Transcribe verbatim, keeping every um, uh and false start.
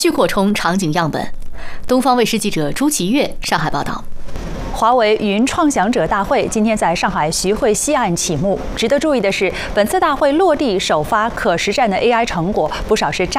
去扩充场景样本。东方卫视记者朱其月上海报道。 华为云创想者大会今天在上海徐汇西岸启幕。值得注意的是，本次大会落地首发可实战的 A I 成果，不少是扎